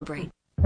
celebrate.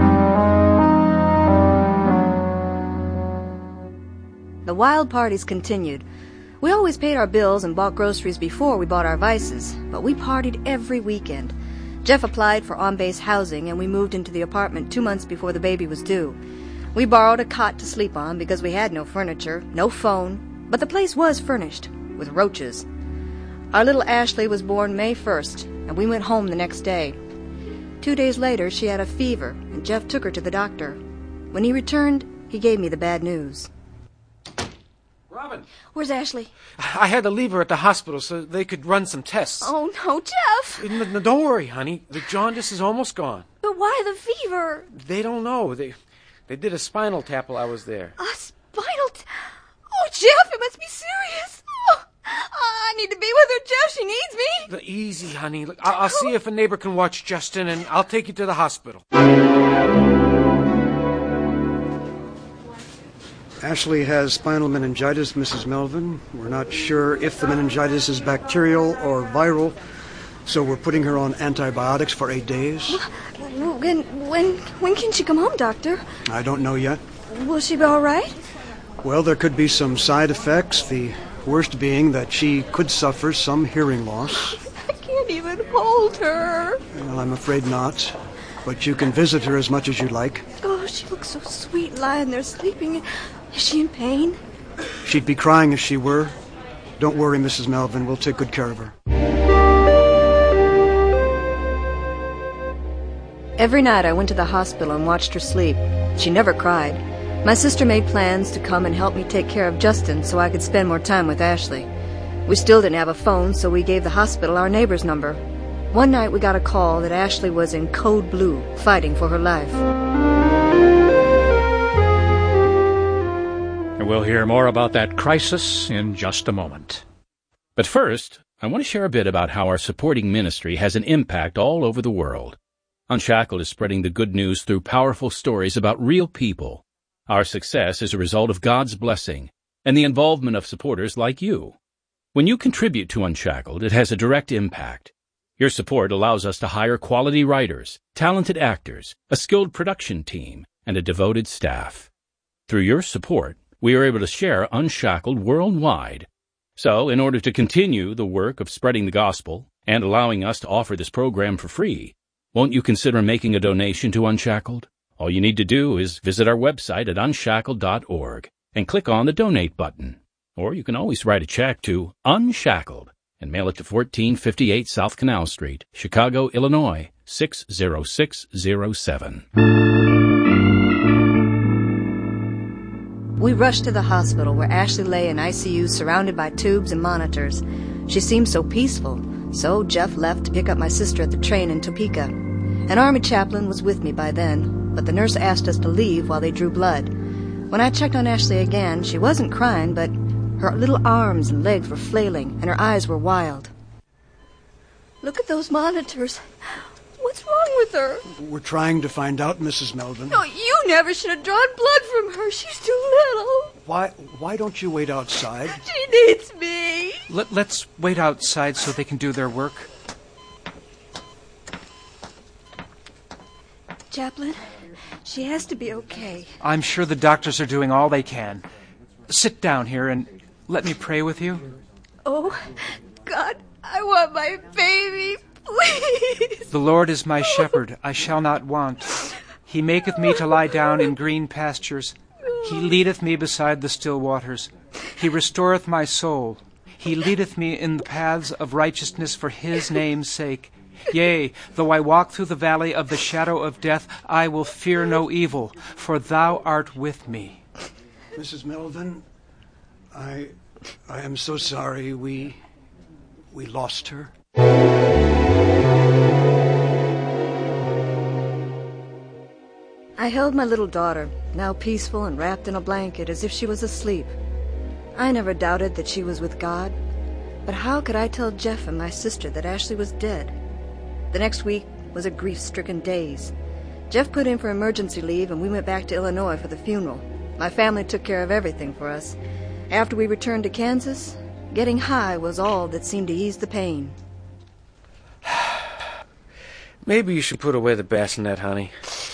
The wild parties continued. We always paid our bills and bought groceries before we bought our vices, but we partied every weekend. Jeff applied for on-base housing, and we moved into the apartment 2 months before the baby was due. We borrowed a cot to sleep on because we had no furniture, no phone, but the place was furnished, with roaches. Our little Ashley was born May 1st, and we went home the next day. 2 days later, she had a fever, and Jeff took her to the doctor. When he returned, he gave me the bad news. Robin! Where's Ashley? I had to leave her at the hospital so they could run some tests. Oh, no, Jeff! No, don't worry, honey. The jaundice is almost gone. But why the fever? They don't know. They did a spinal tap while I was there. A spinal Oh, Jeff, it must be serious. Oh, I need to be with her, Jeff. She needs me. Easy, honey. Look, I'll see if a neighbor can watch Justin, and I'll take you to the hospital. Ashley has spinal meningitis, Mrs. Melvin. We're not sure if the meningitis is bacterial or viral, so we're putting her on antibiotics for 8 days. When can she come home, Doctor? I don't know yet. Will she be all right? Well, there could be some side effects, the worst being that she could suffer some hearing loss. I can't even hold her. Well, I'm afraid not, but you can visit her as much as you like. Oh, she looks so sweet lying there sleeping. Is she in pain? She'd be crying if she were. Don't worry, Mrs. Melvin. We'll take good care of her. Every night I went to the hospital and watched her sleep. She never cried. My sister made plans to come and help me take care of Justin so I could spend more time with Ashley. We still didn't have a phone, so we gave the hospital our neighbor's number. One night we got a call that Ashley was in code blue, fighting for her life. We'll hear more about that crisis in just a moment. But first, I want to share a bit about how our supporting ministry has an impact all over the world. Unshackled is spreading the good news through powerful stories about real people. Our success is a result of God's blessing and the involvement of supporters like you. When you contribute to Unshackled, it has a direct impact. Your support allows us to hire quality writers, talented actors, a skilled production team, and a devoted staff. Through your support, we are able to share Unshackled worldwide. So, in order to continue the work of spreading the gospel and allowing us to offer this program for free, won't you consider making a donation to Unshackled? All you need to do is visit our website at unshackled.org and click on the Donate button. Or you can always write a check to Unshackled and mail it to 1458 South Canal Street, Chicago, Illinois, 60607. We rushed to the hospital where Ashley lay in ICU surrounded by tubes and monitors. She seemed so peaceful, so Jeff left to pick up my sister at the train in Topeka. An Army chaplain was with me by then, but the nurse asked us to leave while they drew blood. When I checked on Ashley again, she wasn't crying, but her little arms and legs were flailing, and her eyes were wild. Look at those monitors. What's wrong with her? We're trying to find out, Mrs. Melvin. No, you never should have drawn blood from her. She's too little. Why don't you wait outside? She needs me. Let's wait outside so they can do their work. Chaplain, she has to be okay. I'm sure the doctors are doing all they can. Sit down here and let me pray with you. Oh, God, I want my baby, please. The Lord is my shepherd, I shall not want. He maketh me to lie down in green pastures. He leadeth me beside the still waters. He restoreth my soul. He leadeth me in the paths of righteousness for his name's sake. Yea, though I walk through the valley of the shadow of death, I will fear no evil, for thou art with me. Mrs. Melvin, I am so sorry we lost her. I held my little daughter, now peaceful and wrapped in a blanket as if she was asleep. I never doubted that she was with God, but how could I tell Jeff and my sister that Ashley was dead? The next week was a grief-stricken days. Jeff put in for emergency leave, and we went back to Illinois for the funeral. My family took care of everything for us. After we returned to Kansas, getting high was all that seemed to ease the pain. Maybe you should put away the bassinet, honey.